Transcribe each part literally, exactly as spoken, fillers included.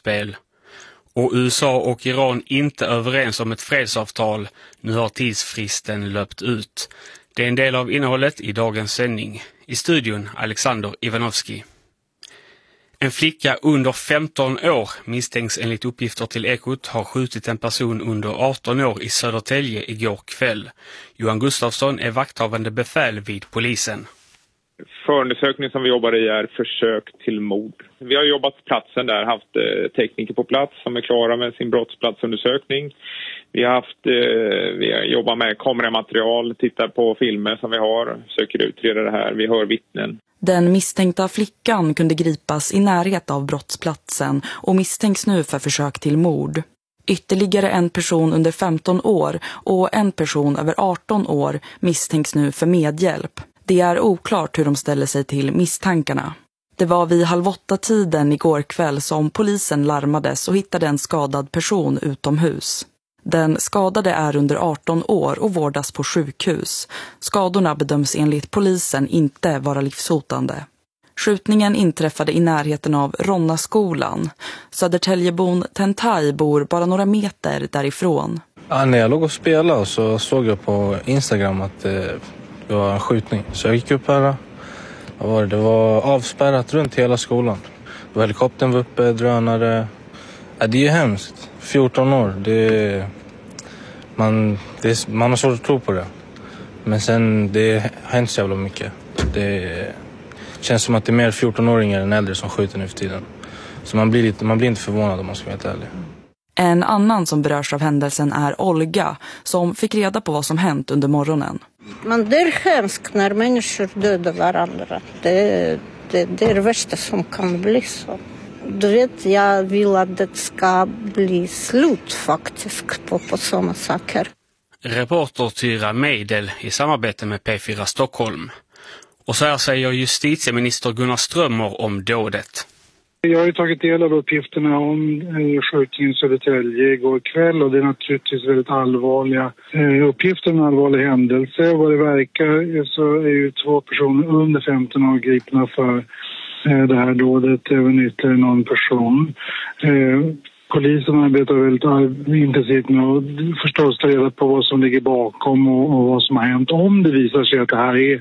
terrorspel. Och U S A och Iran inte överens om ett fredsavtal. Nu har tidsfristen löpt ut. Det är en del av innehållet i dagens sändning. I studion Alexander Ivanovski. En flicka under femton år misstänks enligt uppgifter till Ekot ha skjutit en person under arton år i Södertälje igår kväll. Johan Gustafsson är vakthavande befäl vid polisen. Förundersökningen som vi jobbar i är försök till mord. Vi har jobbat på platsen där, haft eh, tekniker på plats som är klara med sin brottsplatsundersökning. Vi har haft, eh, vi har jobbat med kameramaterial, tittar på filmer som vi har, söker utreda det här, vi hör vittnen. Den misstänkta flickan kunde gripas i närhet av brottsplatsen och misstänks nu för försök till mord. Ytterligare en person under femton år och en person över arton år misstänks nu för medhjälp. Det är oklart hur de ställer sig till misstankarna. Det var vid halv åtta tiden igår kväll som polisen larmades och hittade en skadad person utomhus. Den skadade är under arton år och vårdas på sjukhus. Skadorna bedöms enligt polisen inte vara livshotande. Skjutningen inträffade i närheten av Ronnaskolan. Södertäljebon Tentai bor bara några meter därifrån. Ja, när jag låg och spelade så såg jag på Instagram att det var en skjutning. Så jag gick upp här. Vad var det? Det var avspärrat runt hela skolan. Det var helikoptern var uppe, drönare. Ja, det är ju hemskt. fjorton år. Det, man, det, man har svårt att tro på det. Men sen, det har hänt så jävla mycket. Det känns som att det är mer fjorton-åringar än äldre som skjuter nu för tiden. Så man blir, lite, man blir inte förvånad om man ska vara helt ärlig. En annan som berörs av händelsen är Olga, som fick reda på vad som hänt under morgonen. Men det är hemskt när människor dödar varandra. Det, det, det är det värsta som kan bli så. Du vet, jag vill att det ska bli slut faktiskt på, på sådana saker. Reporter Tyra Meidel i samarbete med P fyra Stockholm. Och så här säger justitieminister Gunnar Strömmer om dådet. Jag har ju tagit del av uppgifterna om skjutningen i Södertälje igår kväll och det är naturligtvis väldigt allvarliga uppgifter om en allvarlig händelse. Vad det verkar så är ju två personer under femton år gripna för det här dådet, även ytterligare någon person. Polisen arbetar väldigt intensivt med att förstås ta reda på vad som ligger bakom och, och vad som har hänt. Om det visar sig att det här är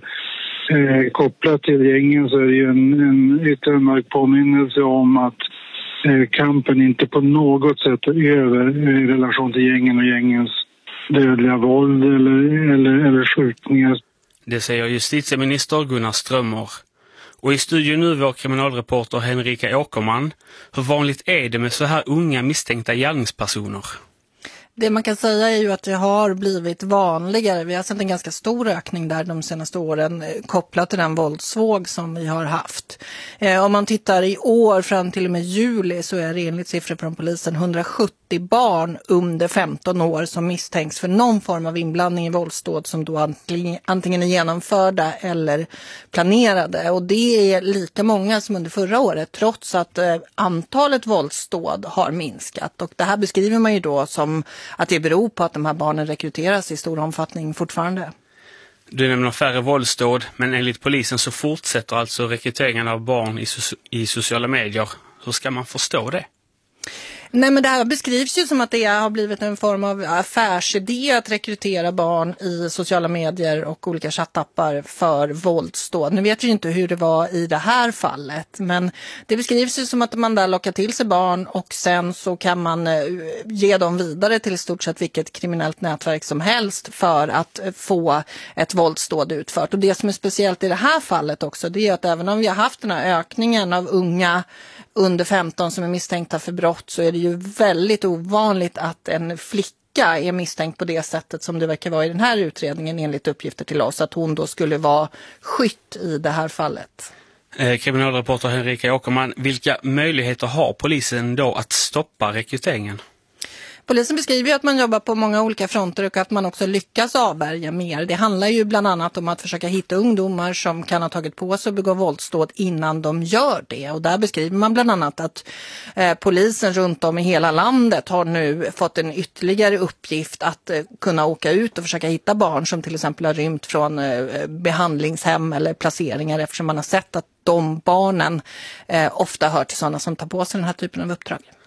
eh, kopplat till gängen så är det ju en, en ytterligare mörk påminnelse om att eh, kampen inte på något sätt är över i relation till gängen och gängens dödliga våld eller, eller, eller skjutningar. Det säger justitieminister Gunnar Strömmer. Och i studion nu vår kriminalreporter Henrika Åkerman. Hur vanligt är det med så här unga misstänkta gärningspersoner? Det man kan säga är ju att det har blivit vanligare. Vi har sett en ganska stor ökning där de senaste åren kopplat till den våldsvåg som vi har haft. Eh, om man tittar i år fram till och med juli så är det enligt siffror från polisen hundrasjuttio barn under femton år som misstänks för någon form av inblandning i våldsdåd som då antingen, antingen är genomförda eller planerade. Och det är lika många som under förra året trots att eh, antalet våldsdåd har minskat. Och det här beskriver man ju då som att det beror på att de här barnen rekryteras i stor omfattning fortfarande. Du nämner färre våldsdåd, men enligt polisen så fortsätter alltså rekryteringen av barn i, so- i sociala medier. Hur ska man förstå det? Nej, men det här beskrivs ju som att det har blivit en form av affärsidé att rekrytera barn i sociala medier och olika chattappar för våldsdåd. Nu vet vi ju inte hur det var i det här fallet, men det beskrivs ju som att man där lockar till sig barn och sen så kan man ge dem vidare till i stort sett vilket kriminellt nätverk som helst för att få ett våldsdåd utfört. Och det som är speciellt i det här fallet också, det är att även om vi har haft den här ökningen av unga under femton som är misstänkta för brott så är det ju väldigt ovanligt att en flicka är misstänkt på det sättet som det verkar vara i den här utredningen enligt uppgifter till oss, att hon då skulle vara skytt i det här fallet. Eh, kriminalreporter Henrika Åkerman, vilka möjligheter har polisen då att stoppa rekryteringen? Polisen beskriver ju att man jobbar på många olika fronter och att man också lyckas avvärja mer. Det handlar ju bland annat om att försöka hitta ungdomar som kan ha tagit på sig och begå våldsdåd innan de gör det. Och där beskriver man bland annat att eh, polisen runt om i hela landet har nu fått en ytterligare uppgift att eh, kunna åka ut och försöka hitta barn som till exempel har rymt från eh, behandlingshem eller placeringar, eftersom man har sett att de barnen eh, ofta hör till sådana som tar på sig den här typen av uppdrag.